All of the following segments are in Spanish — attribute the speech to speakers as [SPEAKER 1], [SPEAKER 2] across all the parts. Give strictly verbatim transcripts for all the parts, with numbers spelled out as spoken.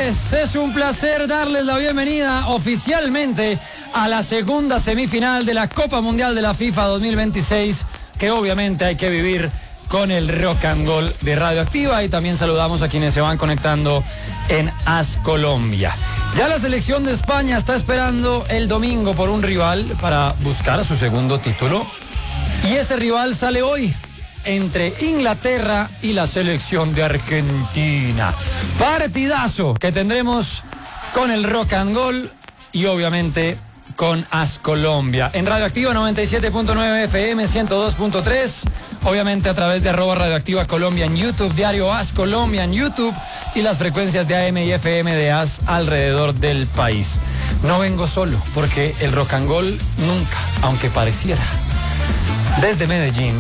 [SPEAKER 1] tardes, es un placer darles la bienvenida oficialmente a la segunda semifinal de la Copa Mundial de la FIFA dos mil veintiséis, que obviamente hay que vivir con el Rock and Roll de Radioactiva, y también saludamos a quienes se van conectando en AS Colombia. Ya la selección de España está esperando el domingo por un rival para buscar su segundo título, y ese rival sale hoy entre Inglaterra y la selección de Argentina. Partidazo que tendremos con el Rock and Roll y obviamente con AS Colombia. En Radioactiva noventa y siete punto nueve F M, ciento dos punto tres. Obviamente a través de arroba Radioactiva Colombia en YouTube, diario AS Colombia en YouTube y las frecuencias de A M y F M de AS alrededor del país. No vengo solo porque el Rock and Roll nunca, aunque pareciera, desde Medellín,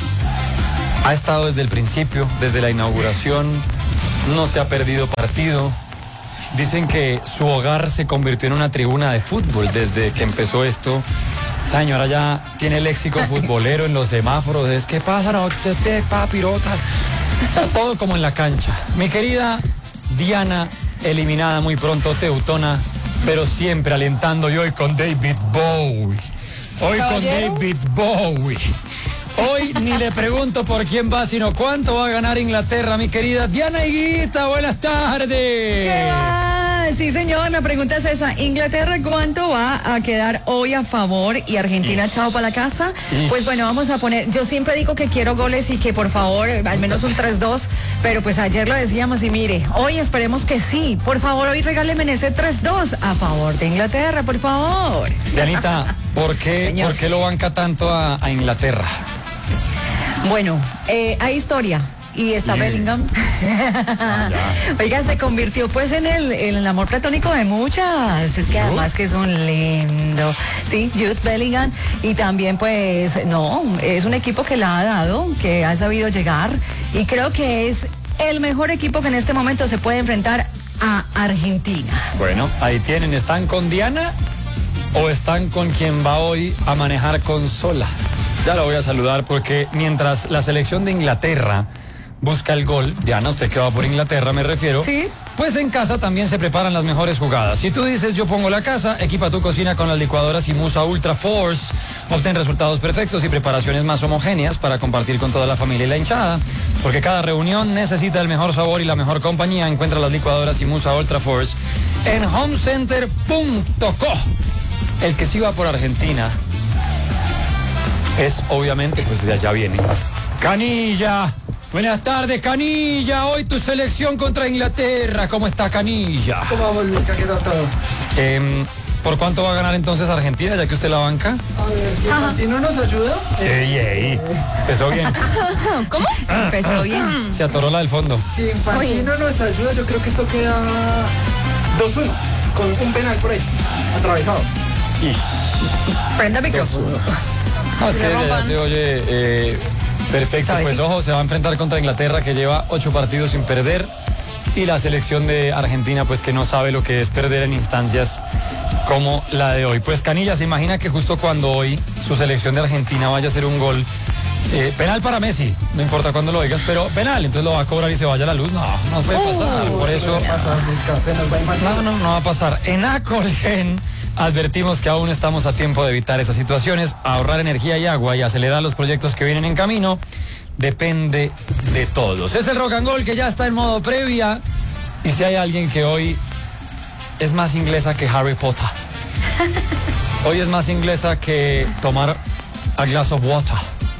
[SPEAKER 1] ha estado desde el principio, desde la inauguración, no se ha perdido partido. Dicen que su hogar se convirtió en una tribuna de fútbol desde que empezó esto. Esa señora ya tiene léxico futbolero en los semáforos. Es que pasa, no, papirota. Está todo como en la cancha. Mi querida Diana, eliminada muy pronto, teutona, pero siempre alentando, y hoy con David Bowie. Hoy con David Bowie. Hoy ni le pregunto por quién va, sino cuánto va a ganar Inglaterra, mi querida Diana Higuita. Buenas tardes.
[SPEAKER 2] ¿Qué va? Sí, señor, la pregunta es esa. ¿Inglaterra cuánto va a quedar hoy a favor y Argentina chao para la casa? Ish. Pues bueno, vamos a poner, yo siempre digo que quiero goles y que por favor, al menos un tres dos, pero pues ayer lo decíamos y mire, hoy esperemos que sí. Por favor, hoy regáleme ese tres dos a favor de Inglaterra, por favor.
[SPEAKER 1] Dianita, ¿por qué, ¿por qué lo banca tanto a, a Inglaterra?
[SPEAKER 2] Bueno, eh, hay historia. Y está yeah. Bellingham. Ah, oiga, se convirtió pues en el, en el amor platónico de muchas. Es que además que es un lindo. Sí, Jude Bellingham. Y también pues, no, es un equipo que la ha dado, que ha sabido llegar. Y creo que es el mejor equipo que en este momento se puede enfrentar a Argentina.
[SPEAKER 1] Bueno, ahí tienen. ¿Están con Diana o están con quien va hoy a manejar consola? Ya lo voy a saludar porque mientras la selección de Inglaterra busca el gol, Diana, usted que va por Inglaterra me refiero,
[SPEAKER 2] sí,
[SPEAKER 1] pues en casa también se preparan las mejores jugadas. Si tú dices yo pongo la casa, equipa tu cocina con las licuadoras Imusa Ultra Force, obtén resultados perfectos y preparaciones más homogéneas para compartir con toda la familia y la hinchada, porque cada reunión necesita el mejor sabor y la mejor compañía. Encuentra las licuadoras Imusa Ultra Force en homecenter punto co. El que sí va por Argentina es obviamente, pues de allá viene Canilla. Buenas tardes, Canilla. Hoy tu selección contra Inglaterra. ¿Cómo está, Canilla?
[SPEAKER 3] ¿Cómo vamos, Luis? ¿Qué tal todo?
[SPEAKER 1] Eh, ¿Por cuánto va a ganar entonces Argentina, ya que usted la banca?
[SPEAKER 3] A ver, si Infantino nos ayuda.
[SPEAKER 1] Ey, ey. Empezó bien.
[SPEAKER 2] ¿Cómo? Empezó bien.
[SPEAKER 1] Se atoró la del fondo.
[SPEAKER 3] Si Infantino nos ayuda, yo creo que esto queda dos uno, con un penal por ahí, atravesado.
[SPEAKER 1] Y...
[SPEAKER 2] Prenda el micrófono.
[SPEAKER 1] No, es que ya se oye eh, perfecto. Pues ojo, se va a enfrentar contra Inglaterra, que lleva ocho partidos sin perder, y la selección de Argentina, pues que no sabe lo que es perder en instancias como la de hoy. Pues Canilla, se imagina que justo cuando hoy su selección de Argentina vaya a hacer un gol, eh, penal para Messi, no importa cuándo lo digas, pero penal, entonces lo va a cobrar y se vaya a la luz. No, no puede pasar, uh, por eso no, no, no va a pasar. En Acolgen advertimos que aún estamos a tiempo de evitar esas situaciones. Ahorrar energía y agua y acelerar los proyectos que vienen en camino depende de todos. Es el Rock and Roll que ya está en modo previa, y si hay alguien que hoy es más inglesa que Harry Potter, hoy es más inglesa que tomar a glass of water.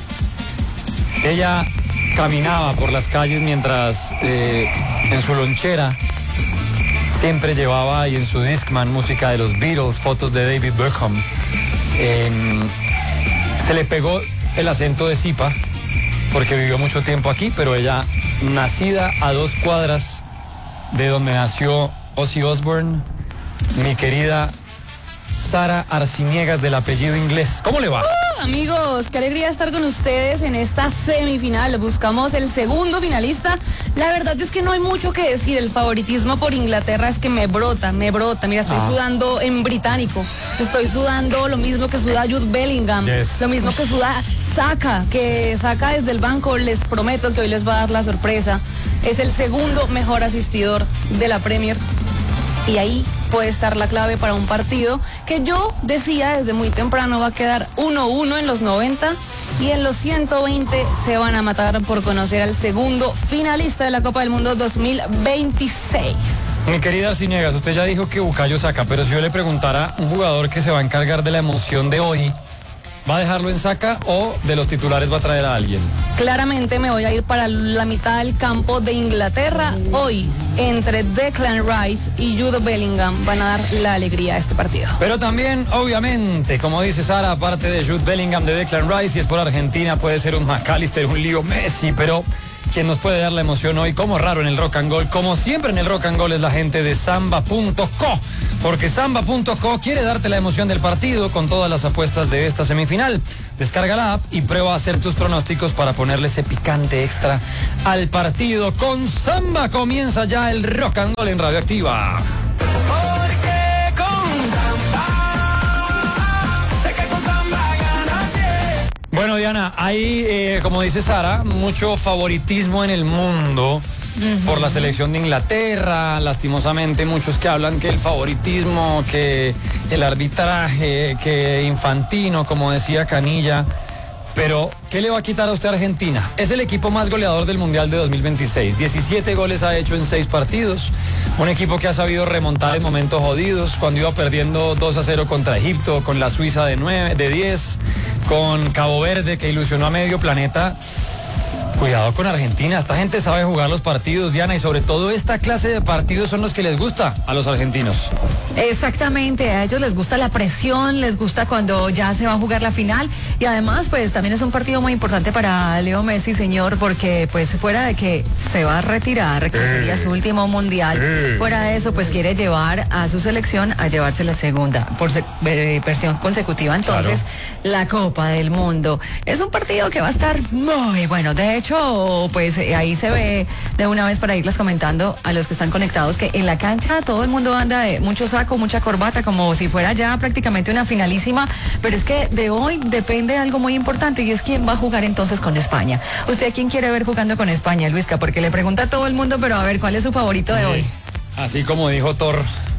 [SPEAKER 1] Ella caminaba por las calles mientras eh, en su lonchera siempre llevaba, y en su Discman, música de los Beatles, fotos de David Beckham. Eh, se le pegó el acento de Zipa porque vivió mucho tiempo aquí, pero ella, nacida a dos cuadras de donde nació Ozzy Osbourne, mi querida Sara Arciniegas, del apellido inglés. ¿Cómo le va?
[SPEAKER 4] Uh, amigos, qué alegría estar con ustedes en esta semifinal. Buscamos el segundo finalista. La verdad es que no hay mucho que decir. El favoritismo por Inglaterra es que me brota, me brota. Mira, estoy ah. sudando en británico. Estoy sudando lo mismo que suda Jude Bellingham. Yes. Lo mismo que suda Saka, que Saka desde el banco. Les prometo que hoy les va a dar la sorpresa. Es el segundo mejor asistidor de la Premier. Y ahí puede estar la clave para un partido que yo decía desde muy temprano va a quedar uno uno en los noventa y en los ciento veinte se van a matar por conocer al segundo finalista de la Copa del Mundo dos mil veintiséis.
[SPEAKER 1] Mi querida Arciniegas, usted ya dijo que Bucayo saca, pero si yo le preguntara un jugador que se va a encargar de la emoción de hoy, ¿va a dejarlo en saca o de los titulares va a traer a alguien?
[SPEAKER 4] Claramente me voy a ir para la mitad del campo de Inglaterra. Hoy, entre Declan Rice y Jude Bellingham, van a dar la alegría a este partido.
[SPEAKER 1] Pero también, obviamente, como dice Sara, aparte de Jude Bellingham, de Declan Rice, si es por Argentina, puede ser un McAllister, un Leo Messi, pero quien nos puede dar la emoción hoy, como raro en el Rock and Roll, como siempre en el Rock and Roll, es la gente de Samba punto co, porque Samba punto co quiere darte la emoción del partido con todas las apuestas de esta semifinal. Descarga la app y prueba a hacer tus pronósticos para ponerle ese picante extra al partido. Con Samba comienza ya el Rock and Roll en Radioactiva. Bueno, Diana, hay, eh, como dice Sara, mucho favoritismo en el mundo uh-huh. por la selección de Inglaterra. Lastimosamente, muchos que hablan que el favoritismo, que el arbitraje, que Infantino, como decía Canilla. Pero, ¿qué le va a quitar a usted a Argentina? Es el equipo más goleador del Mundial de dos mil veintiséis. diecisiete goles ha hecho en seis partidos. Un equipo que ha sabido remontar en momentos jodidos. Cuando iba perdiendo dos a cero contra Egipto, con la Suiza de nueve, de diez, con Cabo Verde, que ilusionó a medio planeta. Cuidado con Argentina, esta gente sabe jugar los partidos, Diana, y sobre todo esta clase de partidos son los que les gusta a los argentinos.
[SPEAKER 2] Exactamente, a ellos les gusta la presión, les gusta cuando ya se va a jugar la final y además pues también es un partido muy importante para Leo Messi, señor, porque pues fuera de que se va a retirar, que sería su último mundial, fuera de eso pues quiere llevar a su selección a llevarse la segunda por se, eh, versión consecutiva, entonces claro. La Copa del Mundo. Es un partido que va a estar muy bueno, de hecho pues eh, ahí se ve de una vez para irles comentando a los que están conectados que en la cancha todo el mundo anda de mucho saco, mucha corbata, como si fuera ya prácticamente una finalísima, pero es que de hoy depende algo muy importante y es quién va a jugar entonces con España. ¿Usted a quién quiere ver jugando con España, Luisca? Porque le pregunta a todo el mundo, pero a ver, ¿cuál es su favorito de sí. hoy?
[SPEAKER 1] Así como dijo Thor,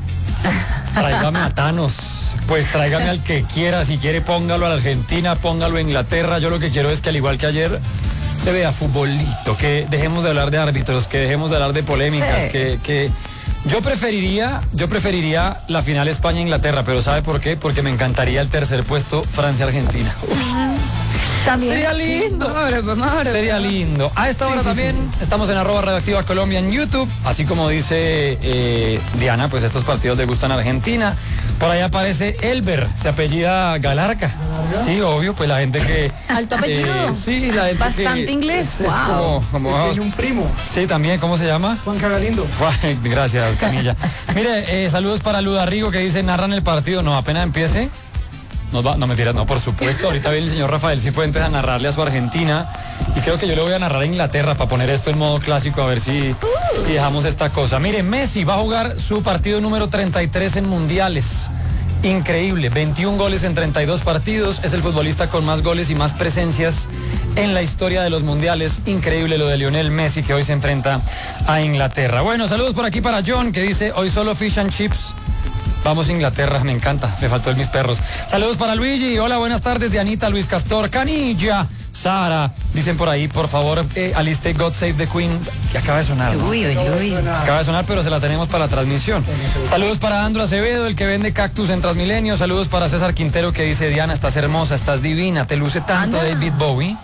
[SPEAKER 1] tráigame a Thanos. Pues tráigame al que quiera, si quiere póngalo a la Argentina, póngalo a Inglaterra. Yo lo que quiero es que al igual que ayer se vea futbolito, que dejemos de hablar de árbitros, que dejemos de hablar de polémicas, sí. que, que yo preferiría, yo preferiría la final España-Inglaterra, pero ¿sabe por qué? Porque me encantaría el tercer puesto Francia-Argentina.
[SPEAKER 2] También.
[SPEAKER 1] Sería lindo. Madre, madre, Sería lindo. A esta hora sí, también sí, sí. estamos en arroba Radioactiva Colombia en YouTube. Así como dice eh, Diana, pues estos partidos le gustan a Argentina. Por ahí aparece Elber, se apellida Galarca. Sí, obvio, pues la gente que...
[SPEAKER 4] Alto apellido.
[SPEAKER 1] Eh, sí, la gente
[SPEAKER 4] Bastante
[SPEAKER 1] que,
[SPEAKER 4] inglés.
[SPEAKER 1] Es, wow. es como, como
[SPEAKER 3] Tiene un primo.
[SPEAKER 1] Sí, también, ¿cómo se llama?
[SPEAKER 3] Juan Cagalindo.
[SPEAKER 1] Gracias, Camilla. Mire, eh, saludos para Luda Rigo que dice, narran el partido. No, apenas empiece. Nos va, no mentiras, no, por supuesto. Ahorita viene el señor Rafael Cifuentes a narrarle a su Argentina. Y creo que yo le voy a narrar a Inglaterra para poner esto en modo clásico, a ver si, uh. si dejamos esta cosa. Mire, Messi va a jugar su partido número treinta y tres en mundiales. Increíble, veintiún goles en treinta y dos partidos. Es el futbolista con más goles y más presencias en la historia de los mundiales. Increíble lo de Lionel Messi, que hoy se enfrenta a Inglaterra. Bueno, saludos por aquí para John, que dice, hoy solo fish and chips. Vamos a Inglaterra, me encanta, me faltó el mis perros. Saludos para Luigi, hola, buenas tardes, Dianita, Luis Castor, Canilla, Sara. Dicen por ahí, por favor, eh, aliste God Save the Queen, que acaba de sonar, ¿no?
[SPEAKER 2] Uy, uy, uy.
[SPEAKER 1] Acaba de sonar, pero se la tenemos para la transmisión. Saludos para Andro Acevedo, el que vende cactus en Transmilenio. Saludos para César Quintero, que dice, Diana, estás hermosa, estás divina, te luce tanto Anda. David Bowie.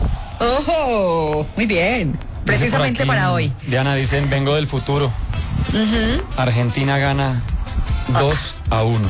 [SPEAKER 2] ¡Ojo! Muy bien. Precisamente aquí, para hoy.
[SPEAKER 1] Diana, dicen, vengo del futuro. Uh-huh. Argentina gana dos a uno.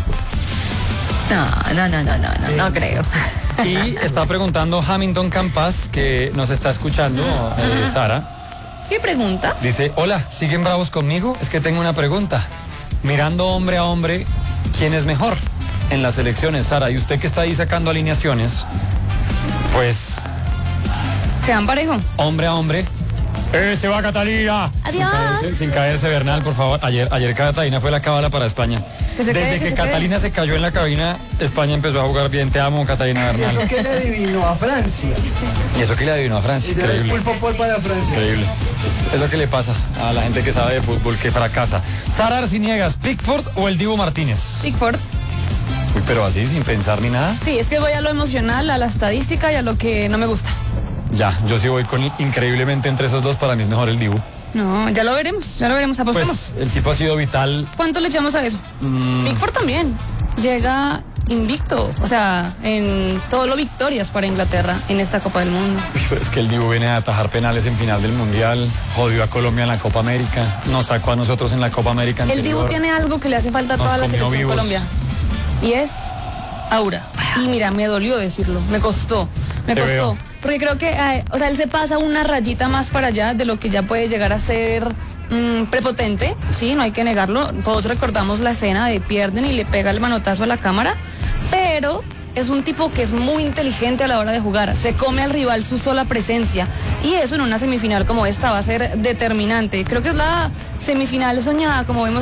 [SPEAKER 2] No, no, no, no, no, no, no creo.
[SPEAKER 1] Y está preguntando Hamilton Campas, que nos está escuchando, eh, Sara.
[SPEAKER 4] ¿Qué pregunta?
[SPEAKER 1] Dice, hola, ¿siguen bravos conmigo? Es que tengo una pregunta. Mirando hombre a hombre, ¿quién es mejor en las elecciones, Sara? Y usted que está ahí sacando alineaciones, pues...
[SPEAKER 4] ¿Se dan parejo?
[SPEAKER 1] Hombre a hombre, ¡Eh, se va Catalina!
[SPEAKER 4] Adiós.
[SPEAKER 1] Sin caerse, sin caerse, Bernal, por favor. Ayer, ayer Catalina fue la cábala para España.
[SPEAKER 4] Que se
[SPEAKER 1] Desde
[SPEAKER 4] quede,
[SPEAKER 1] que,
[SPEAKER 4] que se
[SPEAKER 1] Catalina
[SPEAKER 4] quede.
[SPEAKER 1] se cayó en la cabina, España empezó a jugar bien. Te amo, Catalina
[SPEAKER 3] Y
[SPEAKER 1] Bernal.
[SPEAKER 3] eso que le adivinó a Francia.
[SPEAKER 1] Y eso que le adivinó a Francia.
[SPEAKER 3] Y se ve el
[SPEAKER 1] Increíble.
[SPEAKER 3] pulpo por para Francia.
[SPEAKER 1] Increíble. Es lo que le pasa a la gente que sabe de fútbol, que fracasa. Sara Arciniegas, ¿Pickford o el Dibu Martínez?
[SPEAKER 4] Pickford.
[SPEAKER 1] Uy, pero así, sin pensar ni nada.
[SPEAKER 4] Sí, es que voy a lo emocional, a la estadística y a lo que no me gusta.
[SPEAKER 1] Ya, yo sí voy con increíblemente entre esos dos. Para mí es mejor el Dibu.
[SPEAKER 4] No, ya lo veremos, ya lo veremos, apostemos.
[SPEAKER 1] Pues el tipo ha sido vital.
[SPEAKER 4] ¿Cuánto le echamos a eso?
[SPEAKER 1] Mm.
[SPEAKER 4] Pickford también. Llega invicto, o sea, en todo lo victorias para Inglaterra en esta Copa del Mundo.
[SPEAKER 1] Uy, pero es que el Dibu viene a atajar penales en final del Mundial, jodió a Colombia en la Copa América, nos sacó a nosotros en la Copa América
[SPEAKER 4] El
[SPEAKER 1] anterior.
[SPEAKER 4] Dibu tiene algo que le hace falta a
[SPEAKER 1] Nos
[SPEAKER 4] toda la
[SPEAKER 1] comió
[SPEAKER 4] selección
[SPEAKER 1] vivos.
[SPEAKER 4] Colombia. Y es aura. Y mira, me dolió decirlo, me costó, me
[SPEAKER 1] Te
[SPEAKER 4] costó.
[SPEAKER 1] veo.
[SPEAKER 4] Porque creo que, eh, o sea, él se pasa una rayita más para allá de lo que ya puede llegar a ser mm, prepotente, sí, no hay que negarlo. Todos recordamos la escena de pierden y le pega el manotazo a la cámara, pero es un tipo que es muy inteligente a la hora de jugar, se come al rival su sola presencia y eso en una semifinal como esta va a ser determinante. Creo que es la semifinal soñada, como vemos